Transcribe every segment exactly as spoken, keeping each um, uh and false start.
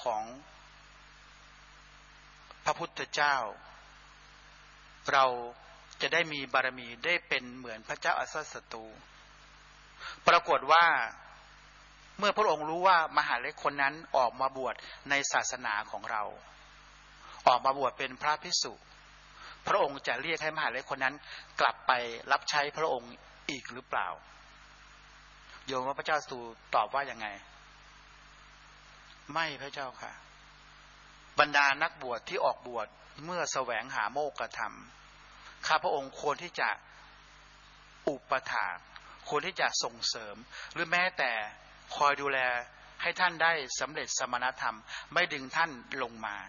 ของพระพุทธเจ้าเราจะได้มีบารมีได้เป็นเหมือนพระเจ้าอาสาสตูปรากฏว่าเมื่อพระองค์รู้ว่ามหาเล็กคนนั้นออกมาบวชในศาสนาของเราออกมาบวชเป็นพระภิกษุพระองค์จะเรียกให้มหาเล็กคนนั้นกลับไปรับใช้พระองค์อีกหรือเปล่าโยมว่าพระเจ้าอาสาสตูตอบว่ายังไงไม่พระเจ้าค่ะบรรดานักบวชที่ออกบวชเมื่อแสวงหาโมกขธรรมข้าพระองค์ควรที่จะอุปถากควรที่จะส่งเสริมหรือแม้แต่คอยดูแลให้ท่านได้สำเร็จสมณธรรมไม่ดึงท่านลงมา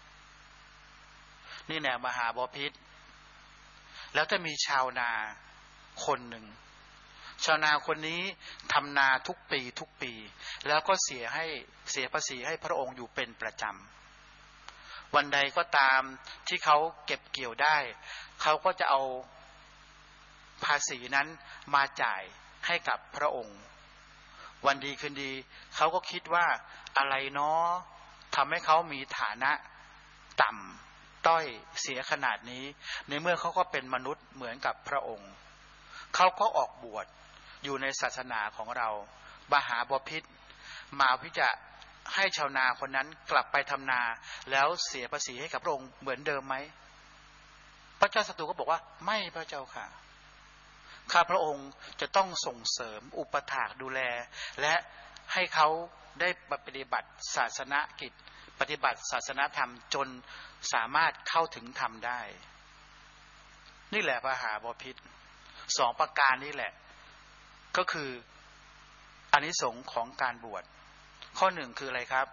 นี่แนวมหาบพิตรแล้วจะมีชาวนาคนหนึ่งชาวนาคนนี้ทำนาทุกปีทุกปีแล้วก็เสียให้เสียภาษีให้พระองค์อยู่เป็นประจำวันใดก็ตามที่เขาเก็บเกี่ยวได้เขาก็จะเอาภาษีนั้นมาจ่ายให้กับพระองค์วันดีคืนดีเขาก็คิดว่าอะไรเนาะทำให้เขามีฐานะต่ำต้อยเสียขนาดนี้ในเมื่อเขาก็เป็นมนุษย์เหมือนกับพระองค์เขาก็ออกบวชอยู่ในศาสนาของเรามหาบพิตรมาพิจารให้ชาวนาคนนั้นกลับไปทำนาแล้วเสียภาษีให้กับพระองค์เหมือนเดิมไหมพระเจ้าอาสาสตูก็บอกว่าไม่พระเจ้าค่ะข้าพระองค์จะต้องส่งเสริมอุปถากดูแลและให้เขาได้ปฏิบัติศาสนกิจปฏิบัติศาสนธรรมจนสามารถเข้าถึงธรรมได้นี่แหละมหาบพิตรสองประการนี้แหละก็คืออานิสงส์ของการบวชข้อหนึ่งคืออะไรครับ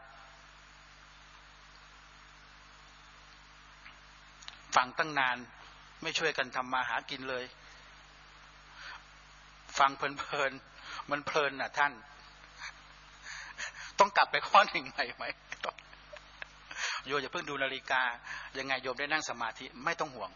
ฟังตั้งนานไม่ช่วยกันทำมาหากินเลยฟังเพลินๆมันเพลินน่ะท่านต้องกลับไปข้อหนึ่งใหม่ไหมโยมอย่าเพิ่งดูนาฬิกายังไงโยมได้นั่งสมาธิไม่ต้องห่วง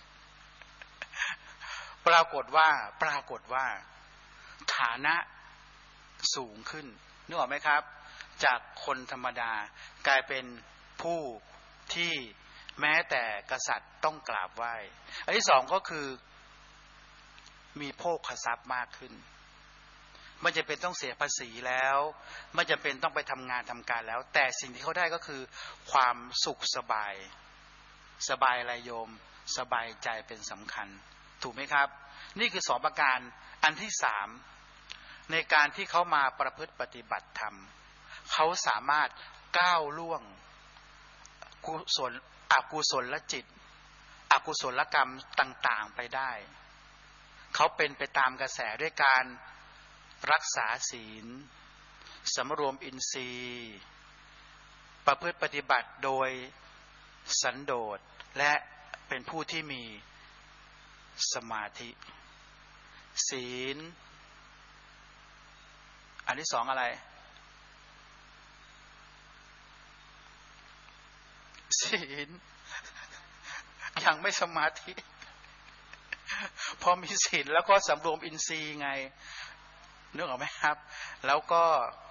ปรากฏว่าปรากฏว่าฐานะสูงขึ้นนึกออกไหมครับจากคนธรรมดากลายเป็นผู้ที่แม้แต่กษัตริย์ต้องกราบไหว้อันที่สองก็คือมีโภคทรัพย์มากขึ้นไม่จำเป็นต้องเสียภาษีแล้วไม่จำเป็นต้องไปทำงานทำการแล้วแต่สิ่งที่เขาได้ก็คือความสุขสบายสบายอะไรโยมสบายใจเป็นสำคัญถูกไหมครับนี่คือสองประการอันที่สามในการที่เขามาประพฤติปฏิบัติธรรมเขาสามารถก้าวล่วงกุศลอกุศลจิตอกุศลกรรมต่างๆไปได้เขาเป็นไปตามกระแสด้วยการรักษาศีลสำรวมอินทรีย์ประพฤติปฏิบัติโดยสันโดษและเป็นผู้ที่มีสมาธิศีลอันที่สองอะไรศีลยังไม่สมาธิพอมีศีลแล้วก็สำรวมอินทรีย์ไงนึกออกไหมครับแล้วก็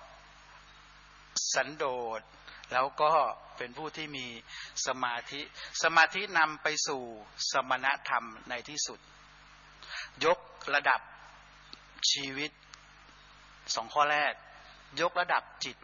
สันโดษแล้วก็เป็นผู้ที่มีสมาธิสมาธินำไปสู่สมณธรรมในที่สุดยกระดับชีวิตสองข้อแรกยกระดับจิต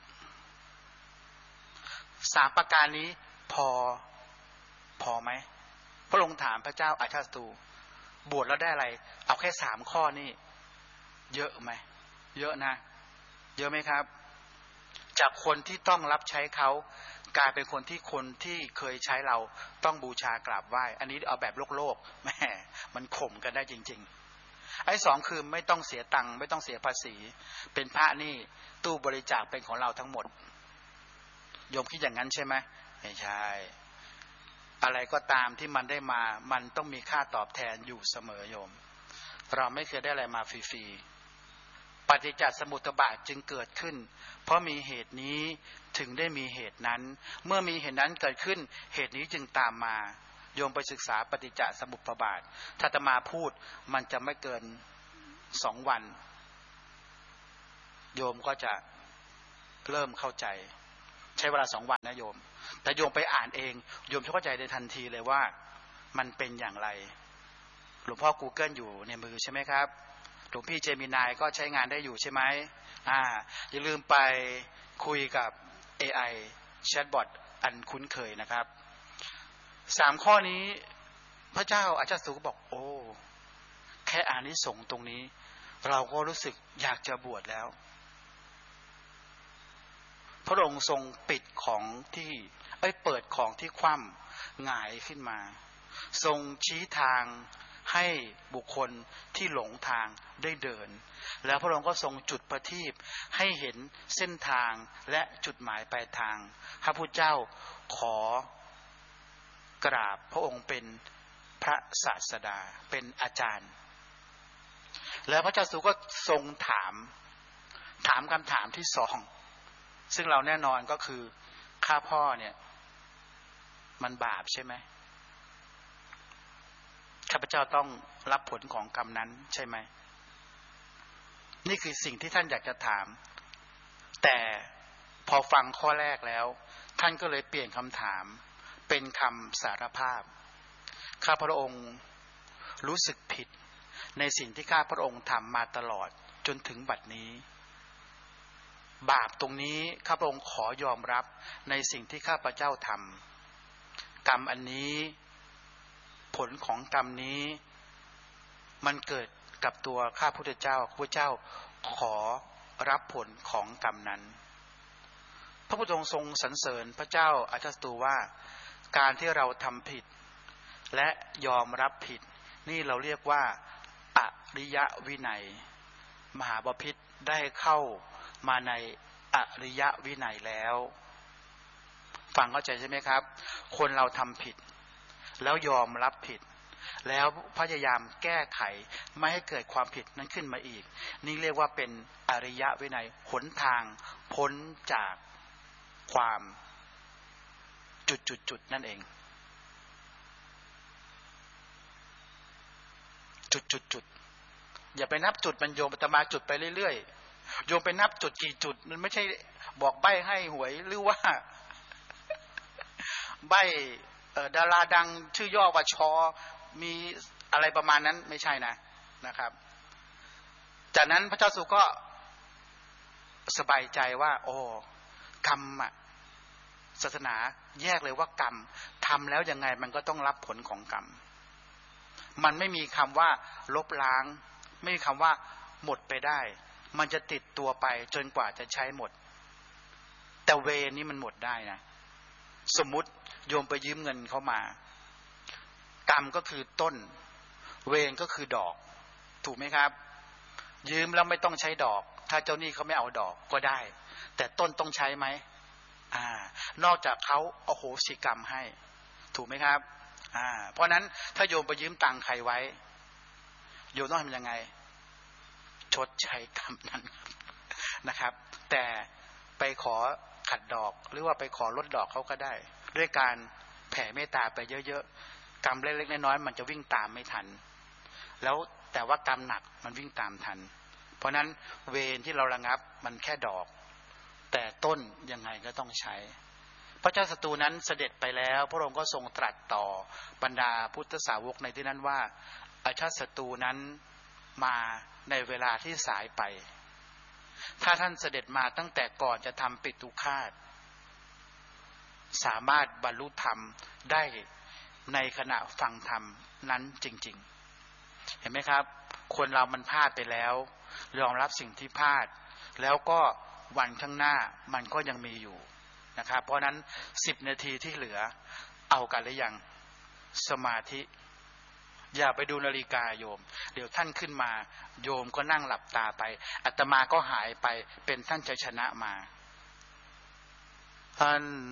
สามประการนี้พอพอไหมพระองค์ถามพระเจ้าอาชาสตูบวชแล้วได้อะไรเอาแค่สามข้อนี่เยอะไหมเยอะนะเยอะไหมครับจากคนที่ต้องรับใช้เขากลายเป็นคนที่คนที่เคยใช้เราต้องบูชากราบไหว้อันนี้เอาแบบโลกโลกแหมมันข่มกันได้จริงๆไอ้สองคือไม่ต้องเสียตังค์ไม่ต้องเสียภาษีเป็นพระนี่ตู้บริจาคเป็นของเราทั้งหมดโยมคิดอย่างนั้นใช่ไหมไม่ใช่อะไรก็ตามที่มันได้มามันต้องมีค่าตอบแทนอยู่เสมอโยมเราไม่เคยได้อะไรมาฟรีๆปฏิจจสมุปบาทจึงเกิดขึ้นเพราะมีเหตุนี้ถึงได้มีเหตุนั้นเมื่อมีเหตุนั้นเกิดขึ้นเหตุนี้จึงตามมาโยมไปศึกษาปฏิจจสมุปบาทถ้าอาตมาพูดมันจะไม่เกินสองวันโยมก็จะเริ่มเข้าใจใช้เวลาสองวันนะโยมแต่โยมไปอ่านเองโยมจะเข้าใจในทันทีเลยว่ามันเป็นอย่างไรหลวงพ่อ Google อยู่ในมือใช่ไหมครับหลวงพี่เจมินายก็ใช้งานได้อยู่ใช่ไหมอ่าอย่าลืมไปคุยกับ เอ ไอ แชทบอทอันคุ้นเคยนะครับสามข้อนี้พระเจ้าอาจารย์สุก็บอกโอ้แค่อานิสงส์ตรงนี้เราก็รู้สึกอยากจะบวชแล้วพระองค์ทรงปิดของที่เอ้ยเปิดของที่คว่ำหงายขึ้นมาทรงชี้ทางให้บุคคลที่หลงทางได้เดินแล้วพระองค์ก็ทรงจุดประทีปให้เห็นเส้นทางและจุดหมายปลายทางพระพุทธเจ้าขอกราบพระองค์เป็นพระศาสดาเป็นอาจารย์แล้วพระเจ้าสุก็ทรงถามถามคำถามที่สองซึ่งเราแน่นอนก็คือข้าพ่อเนี่ยมันบาปใช่ไหมข้าพเจ้าต้องรับผลของกรรมนั้นใช่ไหมนี่คือสิ่งที่ท่านอยากจะถามแต่พอฟังข้อแรกแล้วท่านก็เลยเปลี่ยนคำถามเป็นคำสารภาพข้าพระองค์รู้สึกผิดในสิ่งที่ข้าพระองค์ทำมาตลอดจนถึงบัดนี้บาปตรงนี้ข้าพระองค์ขอยอมรับในสิ่งที่ข้าพเจ้าทำกรรมอันนี้ผลของกรรมนี้มันเกิดกับตัวข้าพุทธเจ้าพระเจ้าขอรับผลของกรรมนั้นพระพุทธองค์ทรงสรรเสริญพระเจ้าอาชาตูว่าการที่เราทำผิดและยอมรับผิดนี่เราเรียกว่าอริยวินัยมหาบพิตรได้เข้ามาในอริยวินัยแล้วฟังเข้าใจใช่ไหมครับคนเราทำผิดแล้วยอมรับผิดแล้วพยายามแก้ไขไม่ให้เกิดความผิดนั้นขึ้นมาอีกนี่เรียกว่าเป็นอริยวินัยหนทางพ้นจากความจุดๆๆนั่นเองจุดๆๆอย่าไปนับจุดมันโยมอาตมาจุดไปเรื่อยๆโยมไปนับจุดกี่จุดมันไม่ใช่บอกใบ้ให้หวยหรือว่าใบ้ดาราดังชื่อย่อว่าชอมีอะไรประมาณนั้นไม่ใช่นะนะครับจากนั้นพระเจ้าสุก็สบายใจว่าโอ้กรรมอ่ะศาสนาแยกเลยว่ากรรมทำแล้วยังไงมันก็ต้องรับผลของกรรมมันไม่มีคำว่าลบล้างไม่มีคำว่าหมดไปได้มันจะติดตัวไปจนกว่าจะใช้หมดแต่เวรนี้มันหมดได้นะสมมุติโยมไปยืมเงินเขามากรรมก็คือต้นเวรก็คือดอกถูกไหมครับยืมแล้วไม่ต้องใช้ดอกถ้าเจ้าหนี้เขาไม่เอาดอกก็ได้แต่ต้นต้องใช้ไหมอ่านอกจากเขาอโหสิกรรมให้ถูกไหมครับอ่าเพราะนั้นถ้าโยมไปยืมตังค์ใครไว้โยมต้องทำยังไงชดใช้กรรมนั้นนะครับแต่ไปขอขัดดอกหรือว่าไปขอลดดอกเขาก็ได้ด้วยการแผ่เมตตาไปเยอะๆกรรมเล็กๆน้อยๆมันจะวิ่งตามไม่ทันแล้วแต่ว่ากรรมหนักมันวิ่งตามทันเพราะนั้นเวรที่เราระงับมันแค่ดอกแต่ต้นยังไงก็ต้องใช้พระเจ้าศัตรูนั้นเสด็จไปแล้วพระองค์ก็ทรงตรัสต่อบรรดาพุทธสาวกในที่นั้นว่าอาชาติศัตรูนั้นมาในเวลาที่สายไปถ้าท่านเสด็จมาตั้งแต่ก่อนจะทำปิตุฆาตสามารถบรรลุธรรมได้ในขณะฟังธรรมนั้นจริงๆเห็นไหมครับคนเรามันพลาดไปแล้วยอมรับสิ่งที่พลาดแล้วก็วันข้างหน้ามันก็ยังมีอยู่นะครับเพราะนั้นสิบนาทีที่เหลือเอากันหรือยังสมาธิอย่าไปดูนาฬิกาโยมเดี๋ยวท่านขึ้นมาโยมก็นั่งหลับตาไปอาตมาก็หายไปเป็นท่านจะชนะมาท่าน